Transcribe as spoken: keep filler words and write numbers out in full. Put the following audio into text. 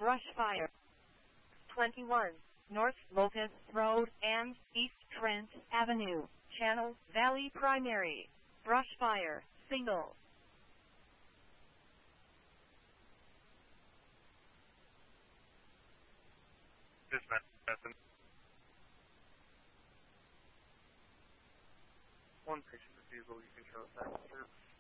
brush fire. twenty-one. North Locust Road and East Trent Avenue, Channel Valley Primary. Brush fire, single. Dispatch. One patient refusal, you can show us that.